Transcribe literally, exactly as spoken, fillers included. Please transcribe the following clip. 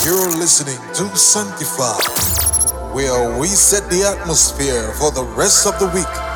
You're listening to Sanctify, where we set the atmosphere for the rest of the week.